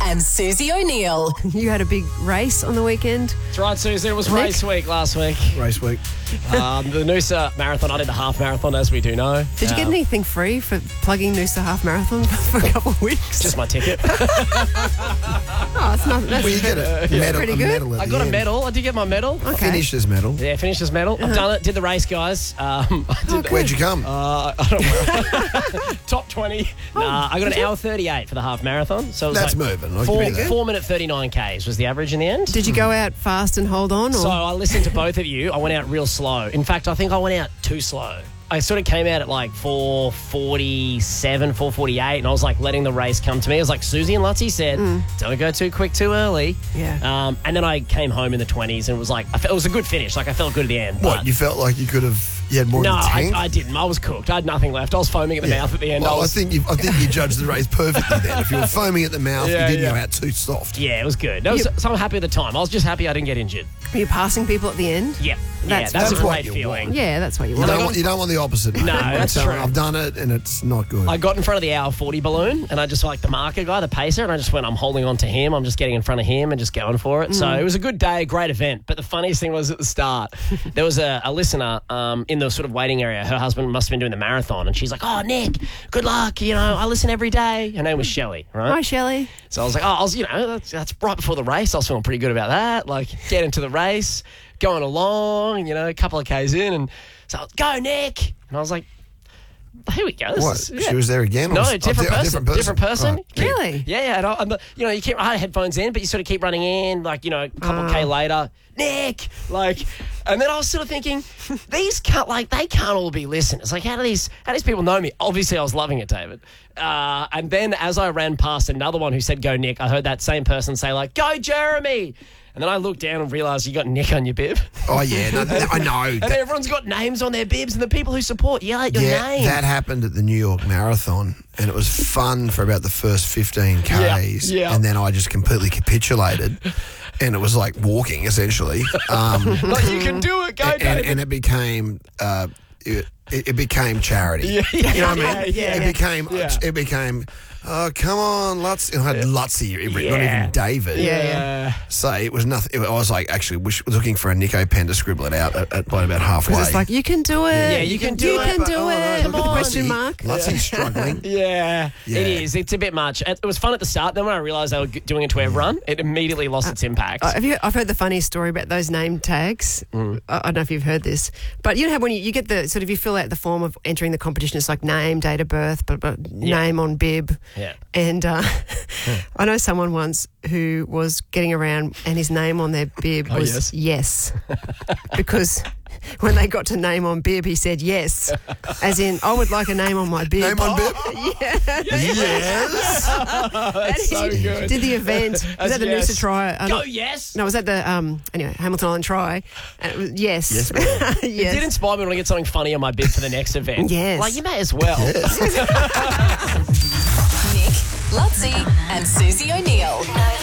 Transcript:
and Susie O'Neill. You had a big race on the weekend. That's right, Susie. It was race week last week. Race week. The Noosa Marathon, I did the half marathon, as we do know. Did you get anything free for plugging Noosa Half Marathon for a couple of weeks? Just my ticket. Oh, it's not. That's Well, you get a medal. pretty a good. medal at I the got a end. medal. I did get my medal. Okay. Finished his medal. Yeah, finished this medal. I've done it. Did the race, guys. I did Where'd you come? I don't know. Top 20. Nah, I got an hour 38 for the half marathon. So it was That's like moving. I'll give you that. 4 minute 39 Ks was the average in the end. Did you go out fast and hold on? Or? So I listened to both of you. I went out real slow. In fact, I think I went out too slow. I sort of came out at like 4:47, 4:48, and I was like letting the race come to me. It was like Susie and Lutzy said, don't go too quick too early. Yeah. And then I came home in the 20s and it was like, it was a good finish. Like I felt good at the end. What, but- you felt like you had more No, in the tank? I didn't. I was cooked. I had nothing left. I was foaming at the mouth at the end. Well, I I think you judged the race perfectly then. If you were foaming at the mouth, Yeah, you didn't go yeah. out too soft. Yeah, it was good. So I'm happy at the time. I was just happy I didn't get injured. Were you passing people at the end? Yeah. That's That's a what great you feeling. want. Yeah, that's what you You want. don't want the opposite. No, I'm that's telling true. you, I've done it and it's not good. I got in front of the hour 40 balloon and I just like the marker guy, the pacer, and I just went, I'm holding on to him. I'm just getting in front of him and just going for it. So it was a good day, great event. But the funniest thing was at the start, there was a listener in the sort of waiting area. Her husband must have been doing the marathon and she's like, oh, Nick, good luck. You know, I listen every day. Her name was Shelley, right? Hi, Shelley. So I was like, that's right before the race. I was feeling pretty good about that. Like, get into the race, going along, a couple of Ks in. And so I was, go, Nick. And I was like, here we go. What? She was there again? No, Or different person. Different person. Right. Really? Yeah. And I had headphones in, but you sort of keep running in, like, a couple K later. Nick! And then I was sort of thinking, they can't all be listeners. Like, how do these people know me? Obviously, I was loving it, David. And then as I ran past another one who said, go, Nick, I heard that same person say, like, go, Jeremy! And then I looked down and realised you got Nick on your bib. Oh, yeah. No, I know. And everyone's got names on their bibs, and the people who support yell at your name. That happened at the New York Marathon, and it was fun for about the first 15 Ks. Yeah. And then I just completely capitulated, and it was like walking, essentially. Like, you can do it, go, David. And it became... It became charity. Yeah. You know what I mean? Yeah. It became. Oh, come on, Lutz. I had Lutzy, not even David. Yeah. So it was nothing. I was like, actually, looking for a Nico pen to scribble it out at about halfway. Because it's like, you can do it. Yeah, you can do it. You can do it. Come With a on. question mark. Lutzy's struggling. Yeah, Yeah. it is. It's a bit much. It was fun at the start. Then when I realised they were doing it to everyone, it immediately lost its impact. I've heard the funniest story about those name tags. I don't know if you've heard this, but you know how when you get the sort of, you fill out the form of entering the competition, it's like name, date of birth, but name on bib. Yeah. And I know someone once who was getting around and his name on their bib was yes. Because when they got to name on bib, he said yes. As in, I would like a name on my bib. Name on bib? Yeah. Yes. That's so good. Did the event. Was that the yes. Noosa Try? Go, yes. No, was that the Hamilton Island Try? And it was, yes. Yes, ma'am. Yes. It did inspire me when I get something funny on my bib for the next event. Yes. Like, you may as well. Nick, Lutzy, and Susie O'Neill.